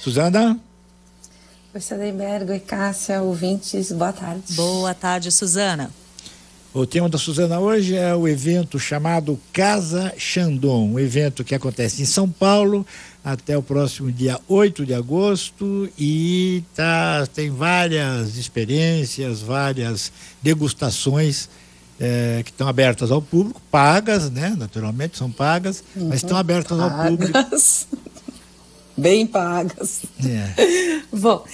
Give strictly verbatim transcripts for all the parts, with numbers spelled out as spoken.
Suzana? Oi, Sadenberg, oi, Cássia, ouvintes, boa tarde. Boa tarde, Suzana. O tema da Suzana hoje é o evento chamado Casa Chandon, um evento que acontece em São Paulo até o próximo dia oito de agosto e tá, tem várias experiências, várias degustações é, que estão abertas ao público, pagas, né? Naturalmente são pagas, uhum. mas estão abertas pagas. ao público. Bem pagas. É. Bom,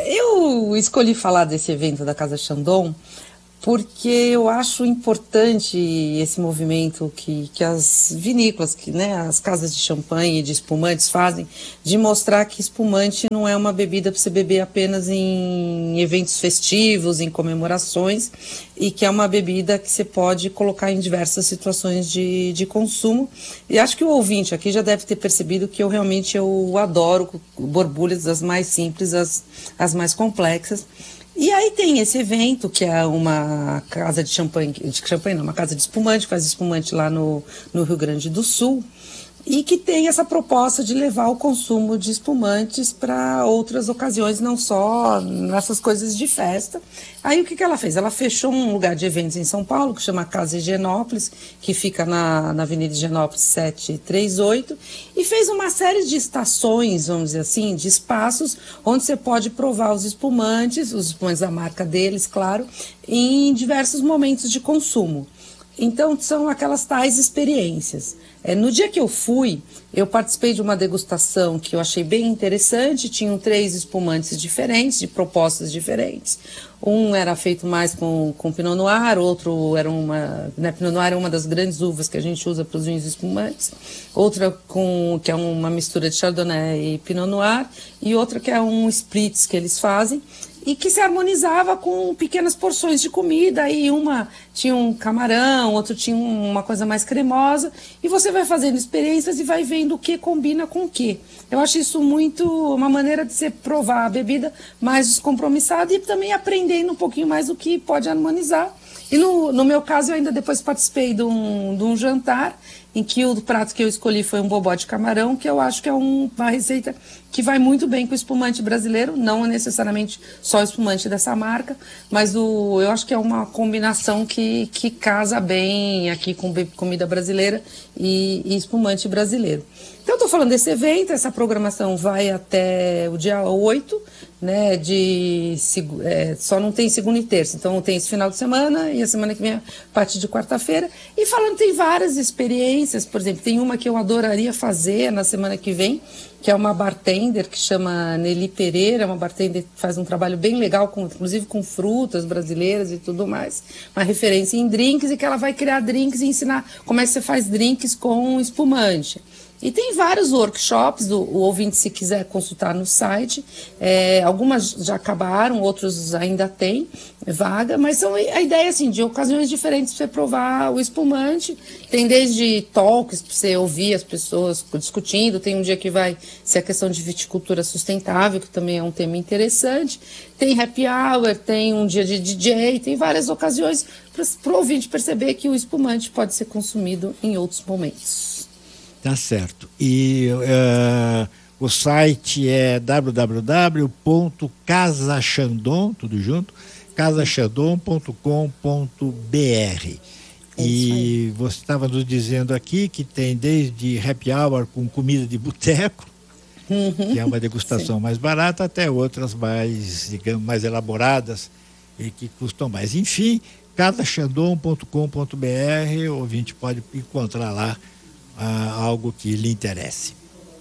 eu escolhi falar desse evento da Casa Chandon porque eu acho importante esse movimento que, que as vinícolas, que, né, as casas de champanhe e de espumantes fazem, de mostrar que espumante não é uma bebida para você beber apenas em eventos festivos, em comemorações, e que é uma bebida que você pode colocar em diversas situações de, de consumo. E acho que o ouvinte aqui já deve ter percebido que eu realmente eu adoro borbulhas, das mais simples às, às mais complexas. E aí tem esse evento, que é uma casa de champanhe, de champanhe não, uma casa de espumante, faz espumante lá no, no Rio Grande do Sul, e que tem essa proposta de levar o consumo de espumantes para outras ocasiões, não só nessas coisas de festa. Aí o que, que ela fez? Ela fechou um lugar de eventos em São Paulo, que chama Casa Higienópolis, que fica na, na Avenida Higienópolis setecentos e trinta e oito, e fez uma série de estações, vamos dizer assim, de espaços, onde você pode provar os espumantes, os espumantes da marca deles, claro, em diversos momentos de consumo. Então, são aquelas tais experiências. É, no dia que eu fui, eu participei de uma degustação que eu achei bem interessante. Tinham três espumantes diferentes, de propostas diferentes. Um era feito mais com, com Pinot Noir, outro era uma... Né, Pinot Noir é uma das grandes uvas que a gente usa para os vinhos espumantes. Outra com, que é uma mistura de Chardonnay e Pinot Noir. E outra que é um Spritz que eles fazem. E que se harmonizava com pequenas porções de comida, aí uma tinha um camarão, outro tinha uma coisa mais cremosa, e você vai fazendo experiências e vai vendo o que combina com o que. Eu acho isso muito uma maneira de você provar a bebida mais descompromissada e também aprendendo um pouquinho mais o que pode harmonizar. E no, no meu caso, eu ainda depois participei de um, de um jantar, em que o prato que eu escolhi foi um bobó de camarão, que eu acho que é um, uma receita que vai muito bem com o espumante brasileiro, não necessariamente só o espumante dessa marca, mas o, eu acho que é uma combinação que, que casa bem aqui com comida brasileira e, e espumante brasileiro. Então, eu estou falando desse evento, essa programação vai até o dia oito, né, de, é, só não tem segunda e terça, então tem esse final de semana e a semana que vem a partir de quarta-feira. E falando, tem várias experiências, por exemplo, tem uma que eu adoraria fazer na semana que vem, que é uma bartender que chama Nelly Pereira, uma bartender que faz um trabalho bem legal, com, inclusive com frutas brasileiras e tudo mais, uma referência em drinks, e que ela vai criar drinks e ensinar como é que você faz drinks com espumante. E tem vários workshops, o, o ouvinte, se quiser consultar no site, é, algumas já acabaram, outros ainda tem vaga, mas são a ideia assim, de ocasiões diferentes para você provar o espumante. Tem desde talks para você ouvir as pessoas discutindo, tem um dia que vai ser a questão de viticultura sustentável, que também é um tema interessante, tem happy hour, tem um dia de D J, tem várias ocasiões para o ouvinte perceber que o espumante pode ser consumido em outros momentos. Tá certo. E uh, o site é w w w ponto casa chandon, tudo junto, casa chandon ponto com ponto b r. É e você estava nos dizendo aqui que tem desde happy hour com comida de boteco, uhum, que é uma degustação sim, mais barata, até outras mais, digamos, mais elaboradas e que custam mais. Enfim, casa chandon ponto com ponto b r, o ouvinte pode encontrar lá Ah, algo que lhe interesse.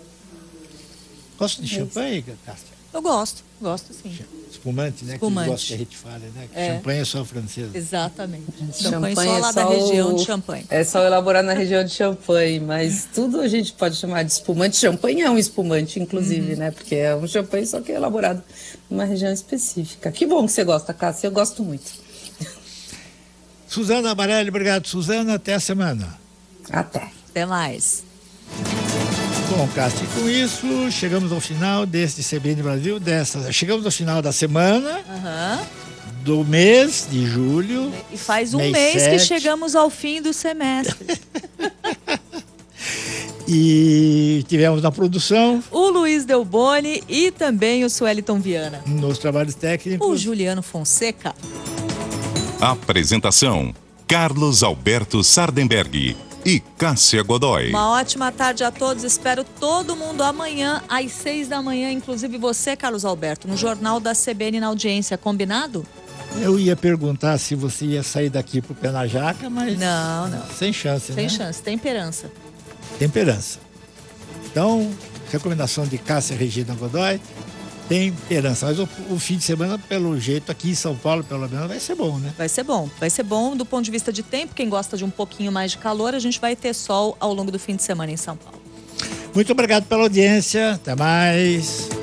Gosta de champanhe, Cássia? Eu gosto, gosto sim. Espumante, né? Espumante. Que gosta que a gente fala, né? Que é. Champanhe é só francesa. Exatamente. Champanhe, champanhe só é lá só da região o... de Champanhe. É só elaborado na região de Champanhe, mas tudo a gente pode chamar de espumante. Champanhe é um espumante, inclusive, uhum, né? Porque é um champanhe só que é elaborado numa região específica. Que bom que você gosta, Cássia. Eu gosto muito. Suzana Amarelli, obrigado, Suzana. Até a semana. Até. Até mais. Bom, Cássia, e com isso chegamos ao final deste C B N Brasil, dessa, chegamos ao final da semana, uhum, do mês de julho. E faz um mês, mês que chegamos ao fim do semestre. E tivemos na produção o Luiz Delboni e também o Sueliton Viana. Nos trabalhos técnicos, o Juliano Fonseca. Apresentação: Carlos Alberto Sardenberg e Cássia Godoy. Uma ótima tarde a todos. Espero todo mundo amanhã às seis da manhã, inclusive você, Carlos Alberto, no Jornal da C B N na audiência. Combinado? Eu ia perguntar se você ia sair daqui pro Pé na Jaca, mas não, não. Sem chance, Sem né? Sem chance. Temperança. Temperança. Então, recomendação de Cássia Regina Godoy, temperança. Mas o, o fim de semana, pelo jeito, aqui em São Paulo, pelo menos, vai ser bom, né? Vai ser bom. Vai ser bom do ponto de vista de tempo. Quem gosta de um pouquinho mais de calor, a gente vai ter sol ao longo do fim de semana em São Paulo. Muito obrigado pela audiência. Até mais.